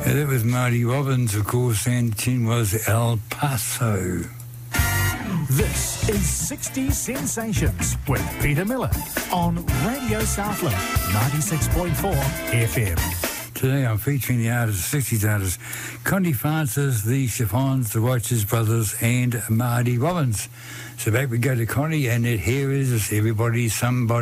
Yeah, that was Marty Robbins, of course, and the tune was El Paso. This is 60 Sensations with Peter Miller on Radio Southland 96.4 FM. Today I'm featuring the artists, 60s artists, Connie Francis, the Chiffons, the Righteous Brothers, and Marty Robbins. So back we go to Connie, and here is Everybody Somebody.